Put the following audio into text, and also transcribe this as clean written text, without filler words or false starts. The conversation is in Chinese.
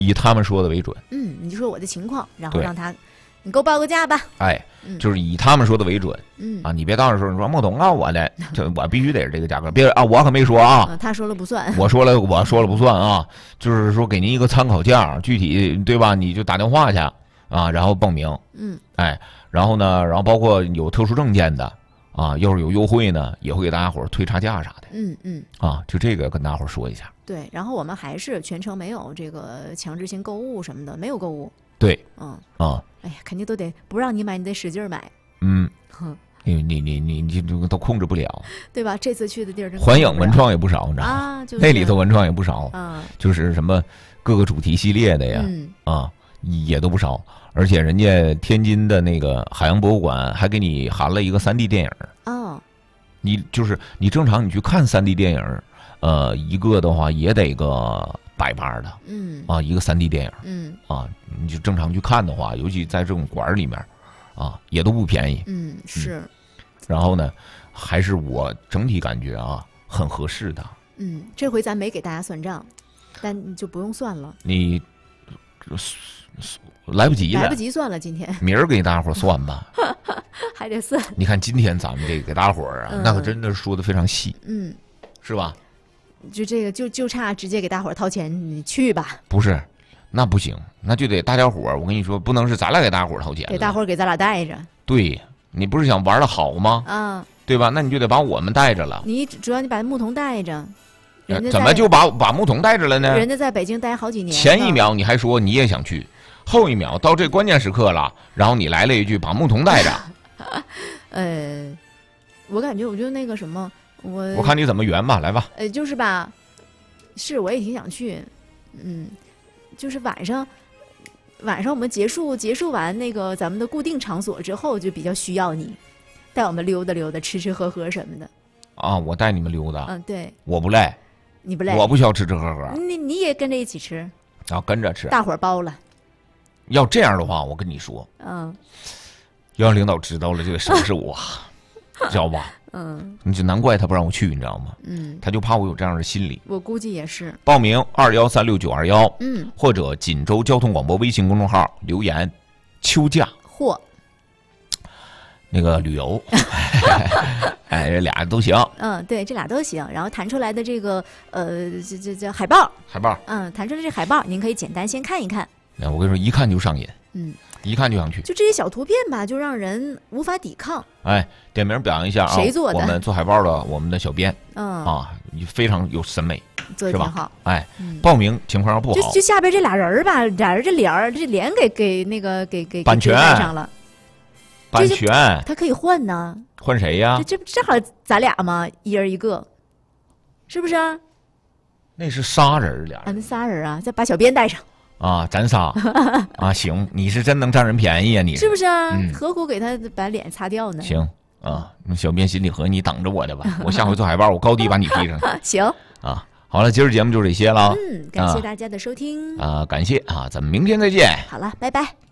以他们说的为准。 你就说我的情况，然后让他，你给我报个价吧。 就是以他们说的为准。你别到时候你说孟董啊，我的，我必须得是这个价格，别啊，我可没说啊， 他说了不算， 我说了不算啊，就是说给您一个参考价，具体对吧？你就打电话去啊，然后报名。然后呢，然后包括有特殊证件的啊，要是有优惠呢，也会给大家伙退差价啥的。就这个跟大家伙说一下。 对，然后我们还是全程没有这个强制性购物什么的，没有购物。 对， 哎呀，肯定都得不让你买，你得使劲买。 你都控制不了， 对吧？这次去的地儿， 环影文创也不少，你知道吗？ 就是那里头文创也不少，就是什么各个主题系列的呀，也都不少。而且人家天津的那个海洋博物馆还给你含了一个3D 电影。你正常你去看3D 电影，一个的话也得个100八的，一个3D 电影，你就正常去看的话，尤其在这种馆里面，也都不便宜。 是。 然后呢，还是我整体感觉很合适的。 这回咱没给大家算账，但你就不用算了。 你来不及了， 来不及算了，今天明儿给大家伙算吧。 还得算。 你看今天咱们这个给大家伙那可真的说的非常细，是吧？ 就这个就差直接给大伙掏钱，你去吧。 不是，那不行，那就得大家伙我跟你说，不能是咱俩给大伙掏钱， 给大伙给咱俩带着。 对，你不是想玩的好吗？对吧？那你就得把我们带着了。 你主要你把牧童带着， 怎么就把牧童带着了呢？ 人家在北京待好几年， 前一秒你还说你也想去，后一秒到这关键时刻了，然后你来了一句把牧童带着。 我感觉我就那个什么， 我看你怎么圆吧，来吧。 就是吧，是我也挺想去，就是晚上我们结束完那个咱们的固定场所之后，就比较需要你带我们溜达溜达，吃吃喝喝什么的。 我带你们溜达。 对。 我不累。 你不累？ 我不需要吃吃喝喝。 你也跟着一起吃。 跟着吃。 大伙儿包了。 要这样的话，我跟你说，要让领导知道了这个事是我，知道吧？你就难怪他不让我去，你知道吗？他就怕我有这样的心理。 我估计也是。 报名2136-921，或者锦州交通广播微信公众号留言秋假或那个旅游，这俩都行。 对，这俩都行。然后弹出来的这个这海报，弹出来这海报，您可以简单先看一看。 我跟你说，一看就上瘾，一看就想去。 就这些小图片吧，就让人无法抵抗。 点名表扬一下啊！ 谁做的？ 我们做海报的，我们的小编，非常有审美， 做的挺好。 报名情况要不好， 就下边这俩人吧，俩人这脸给那个给版权带上了。 版权他可以换呢。 换谁呀？ 这正好咱俩嘛，一人一个，是不是？ 那是仨人俩。 那仨人啊，再把小编带上。 咱仨行，你是真能占人便宜啊，你是不是啊？何苦给他把脸擦掉呢？ 行小编心里和你等着我的吧，我下回做海报，我高低把你 P 上。 行好了，今儿节目就这些了。 感谢大家的收听感谢咱们明天再见。 好了，拜拜。